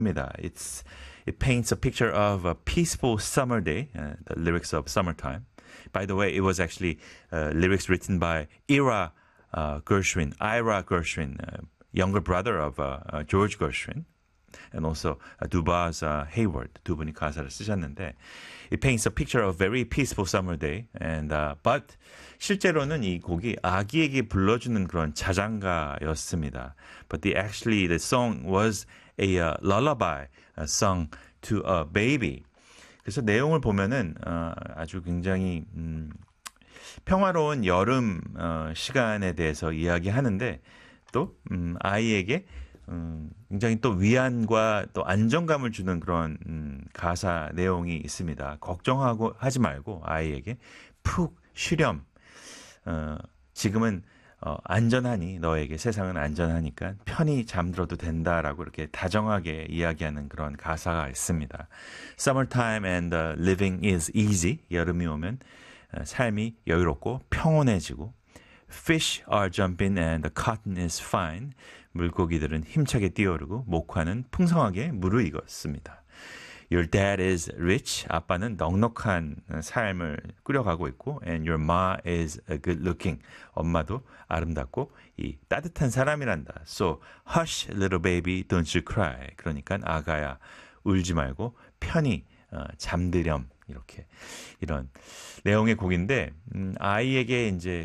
It paints a picture of a peaceful summer day, the lyrics of Summertime. By the way, it was actually lyrics written by Ira Gershwin, younger brother of George Gershwin, and also Dubas Hayward. 두 분이 가사를 쓰셨는데, it paints a picture of a very peaceful summer day. But 실제로는 이 곡이 아기에게 불러주는 그런 자장가였습니다. But the song was a lullaby sung to a baby. 그래서 내용을 보면은 아주 굉장히 평화로운 여름 시간에 대해서 이야기하는데 또 아이에게 굉장히 또 위안과 또 안정감을 주는 그런 가사 내용이 있습니다. 걱정하고 하지 말고 아이에게 푹 쉬렴. 지금은 안전하니 너에게 세상은 안전하니까 편히 잠들어도 된다라고 이렇게 다정하게 이야기하는 그런 가사가 있습니다. Summertime and living is easy. 여름이 오면 삶이 여유롭고 평온해지고 Fish are jumping and the cotton is fine. 물고기들은 힘차게 뛰어오르고 목화는 풍성하게 무르익었습니다. Your dad is rich. 아빠는 넉넉한 삶을 꾸려가고 있고 and your ma is good looking. 엄마도 아름답고 이 따뜻한 사람이란다. So hush little baby, don't you cry. 그러니까 아가야 울지 말고 편히 잠들렴. 이렇게 이런 내용의 곡인데 아이에게 이제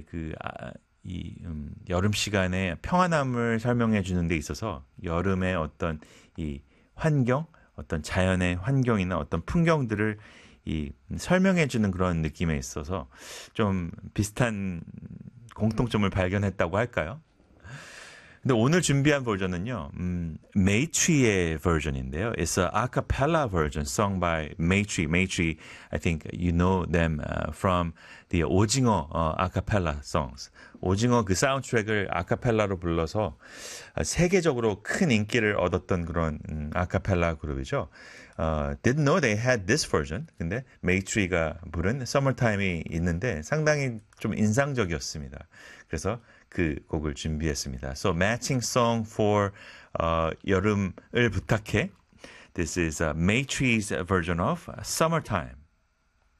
여름 시간에 평안함을 설명해 주는 데 있어서 여름의 어떤 이 환경, 어떤 자연의 환경이나 어떤 풍경들을 설명해 주는 그런 느낌에 있어서 좀 비슷한 공통점을 발견했다고 할까요? 근데 오늘 준비한 버전은요, 메이트리의 버전인데요. It's a cappella version sung by Maytree. Maytree, I think you know them from the 오징어 acappella songs. 오징어 그 사운드트랙을 아카펠라로 불러서 세계적으로 큰 인기를 얻었던 그런 아카펠라 그룹이죠. Didn't know they had this version. 근데 메이트리가 부른 Summertime이 있는데 상당히 좀 인상적이었습니다. 그래서 그 곡을 준비했습니다. So matching song for 여름을 부탁해. This is Maytree's version of Summertime.